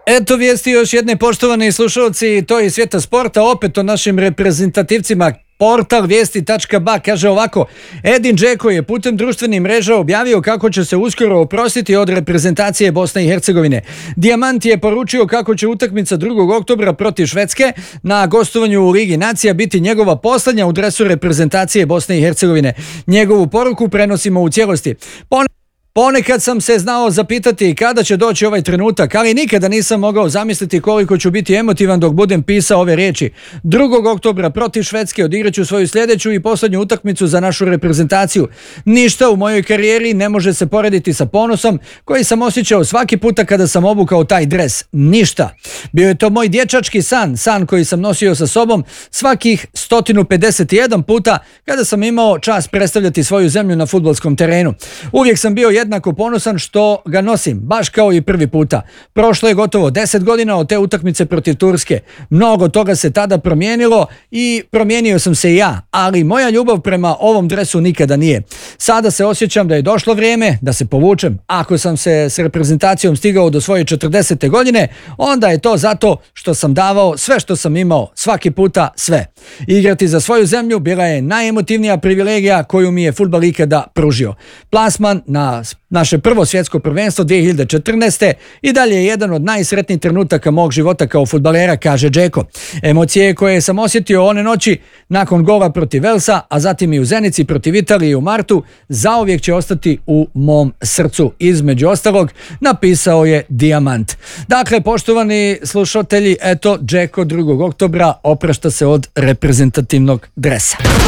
Eto vijesti još jedne, poštovani slušalci, to je iz svijeta sporta, opet o našim reprezentativcima. Portal vijesti.ba kaže ovako: Edin Džeko je putem društvenih mreža objavio kako će se uskoro oprostiti od reprezentacije Bosne i Hercegovine. Dijamant je poručio kako će utakmica 2. oktobra protiv Švedske na gostovanju u Ligi nacija biti njegova posljednja u dresu reprezentacije Bosne i Hercegovine. Njegovu poruku prenosimo u cijelosti. Ponekad sam se znao zapitati kada će doći ovaj trenutak, ali nikada nisam mogao zamisliti koliko ću biti emotivan dok budem pisao ove riječi. 2. oktobra protiv Švedske odigrat ću svoju sljedeću i posljednju utakmicu za našu reprezentaciju. Ništa u mojoj karijeri ne može se porediti sa ponosom koji sam osjećao svaki puta kada sam obukao taj dres. Ništa. Bio je to moj dječački san koji sam nosio sa sobom svakih 151 puta kada sam imao čast predstavljati svoju zemlju na fudbalskom terenu. Uvijek sam bio jednako ponosan što ga nosim, baš kao i prvi puta. Prošlo je gotovo 10 godina od te utakmice protiv Turske. Mnogo toga se tada promijenilo i promijenio sam se i ja, ali moja ljubav prema ovom dresu nikada nije. Sada se osjećam da je došlo vrijeme da se povučem. Ako sam se s reprezentacijom stigao do svoje 40. godine, onda je to zato što sam davao sve što sam imao, svaki puta sve. Igrati za svoju zemlju bila je najemotivnija privilegija koju mi je fudbal ikada pružio. Plasman na naše prvo svjetsko prvenstvo 2014. i dalje je jedan od najsretnijih trenutaka mog života kao fudbalera, kaže Džeko. Emocije koje sam osjetio one noći nakon gola protiv Velsa, a zatim i u Zenici protiv Italije u martu, zauvijek će ostati u mom srcu. Između ostalog, napisao je Dijamant. Dakle, poštovani slušatelji, eto, Džeko 2. oktobra oprašta se od reprezentativnog dresa.